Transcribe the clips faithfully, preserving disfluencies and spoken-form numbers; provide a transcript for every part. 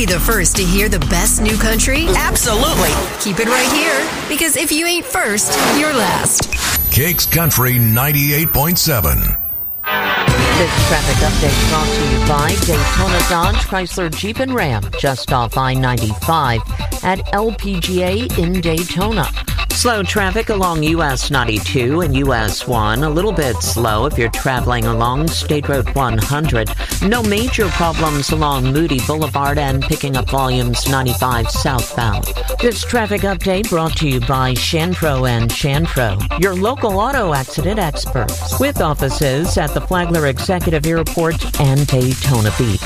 be the first to hear the best new country? Absolutely. Keep it right here, because if you ain't first, you're last. Kicks Country ninety-eight point seven. This traffic update brought to you by Daytona Dodge, Chrysler, Jeep, and Ram, just off I ninety-five at L P G A in Daytona. Slow traffic along U S ninety-two and U S one. A little bit slow if you're traveling along State Road one hundred. No major problems along Moody Boulevard and picking up volumes ninety-five southbound. This traffic update brought to you by Shantro and Shantro, your local auto accident experts, with offices at the Flagler Executive Airport and Daytona Beach.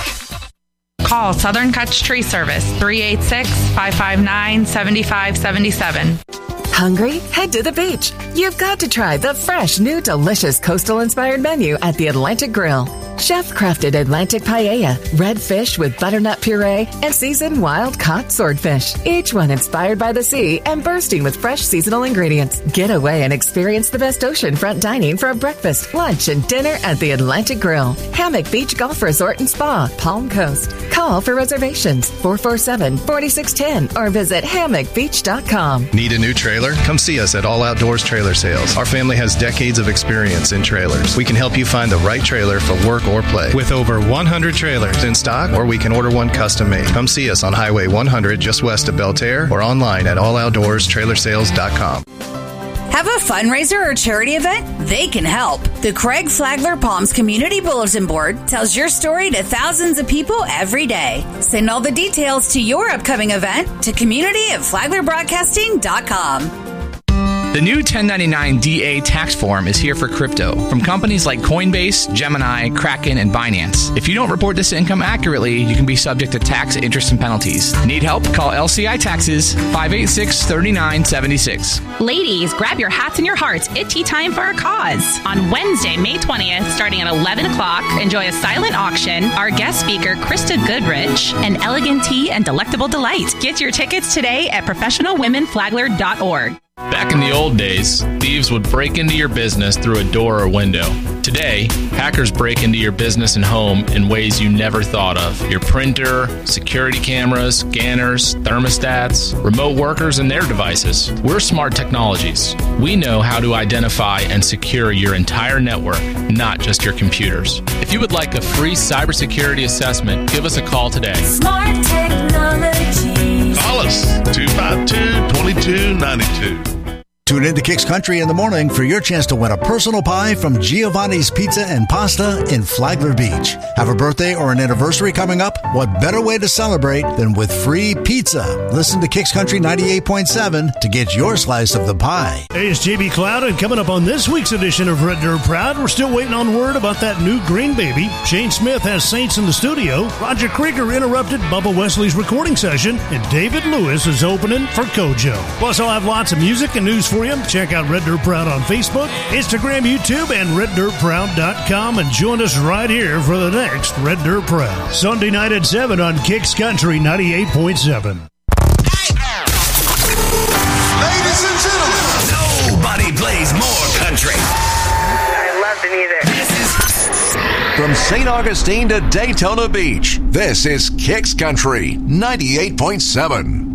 Call Southern Kutch Tree Service, three eight six, five five nine, seven five seven seven. Hungry? Head to the beach. You've got to try the fresh, new, delicious coastal-inspired menu at the Atlantic Grill. Chef-crafted Atlantic paella, red fish with butternut puree, and seasoned wild-caught swordfish. Each one inspired by the sea and bursting with fresh seasonal ingredients. Get away and experience the best oceanfront dining for a breakfast, lunch, and dinner at the Atlantic Grill. Hammock Beach Golf Resort and Spa, Palm Coast. Call for reservations, four four seven, four six one zero, or visit hammock beach dot com. Need a new trailer? Come see us at All Outdoors Trailer Sales. Our family has decades of experience in trailers. We can help you find the right trailer for work or play. With over one hundred trailers in stock, or we can order one custom made. Come see us on Highway one hundred just west of Belterre, or online at all outdoors trailer sales dot com. Have a fundraiser or charity event? They can help. The Craig Flagler Palms Community Bulletin Board tells your story to thousands of people every day. Send all the details to your upcoming event to community at flagler broadcasting dot com. The new ten ninety-nine D A tax form is here for crypto from companies like Coinbase, Gemini, Kraken, and Binance. If you don't report this income accurately, you can be subject to tax, interest, and penalties. Need help? Call L C I Taxes, five eight six, three nine seven six. Ladies, grab your hats and your hearts. It's tea time for our cause. On Wednesday, May twentieth, starting at eleven o'clock, enjoy a silent auction, our guest speaker, Krista Goodrich, and elegant tea and delectable delight. Get your tickets today at professional women flagler dot org. Back in the old days, thieves would break into your business through a door or window. Today, hackers break into your business and home in ways you never thought of. Your printer, security cameras, scanners, thermostats, remote workers, and their devices. We're Smart Technologies. We know how to identify and secure your entire network, not just your computers. If you would like a free cybersecurity assessment, give us a call today. Smart Technologies. Call us, two five two, two two nine two. Tune in to Kicks Country in the morning for your chance to win a personal pie from Giovanni's Pizza and Pasta in Flagler Beach. Have a birthday or an anniversary coming up? What better way to celebrate than with free pizza? Listen to Kicks Country ninety-eight point seven to get your slice of the pie. Hey, it's J B Cloud, and coming up on this week's edition of Red Dirt Proud, we're still waiting on word about that new green baby. Shane Smith has Saints in the studio. Roger Krieger interrupted Bubba Wesley's recording session, and David Lewis is opening for Kojo. Plus, I'll have lots of music and news for you. Check out Red Dirt Proud on Facebook, Instagram, YouTube, and red dirt proud dot com, and join us right here for the next Red Dirt Proud. Sunday night at seven on Kicks Country ninety-eight point seven. Ladies and gentlemen, nobody plays more country. I love the music. This is from Saint Augustine to Daytona Beach. This is Kicks Country ninety-eight point seven.